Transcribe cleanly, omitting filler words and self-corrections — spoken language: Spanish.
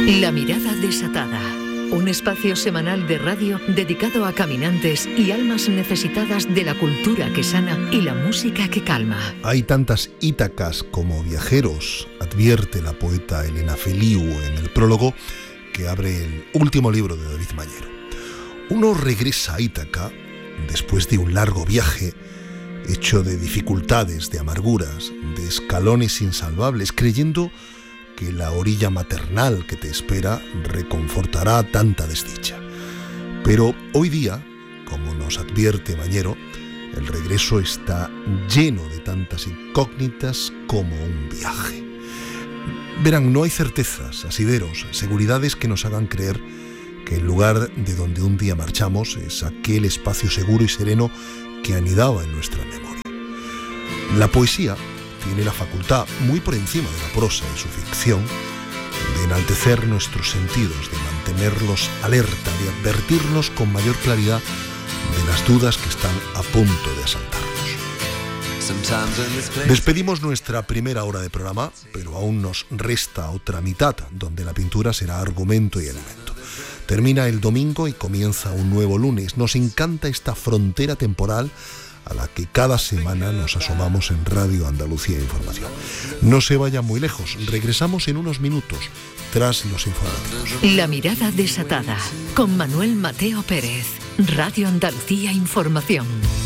La mirada desatada. Un espacio semanal de radio dedicado a caminantes y almas necesitadas de la cultura que sana y la música que calma. Hay tantas Ítacas como viajeros, advierte la poeta Elena Feliu en el prólogo que abre el último libro de David Mañero. Uno regresa a Ítaca después de un largo viaje hecho de dificultades, de amarguras, de escalones insalvables, creyendo que la orilla maternal que te espera reconfortará tanta desdicha. Pero hoy día, como nos advierte Mañero, el regreso está lleno de tantas incógnitas como un viaje. Verán, no hay certezas, asideros, seguridades que nos hagan creer que el lugar de donde un día marchamos es aquel espacio seguro y sereno que anidaba en nuestra memoria. La poesía tiene la facultad, muy por encima de la prosa y su ficción, de enaltecer nuestros sentidos, de mantenerlos alerta, de advertirnos con mayor claridad de las dudas que están a punto de asaltarnos. Despedimos nuestra primera hora de programa, pero aún nos resta otra mitad, donde la pintura será argumento y elemento. Termina el domingo y comienza un nuevo lunes. Nos encanta esta frontera temporal a la que cada semana nos asomamos en Radio Andalucía Información. No se vayan muy lejos, regresamos en unos minutos tras los informativos. La mirada desatada, con Manuel Mateo Pérez, Radio Andalucía Información.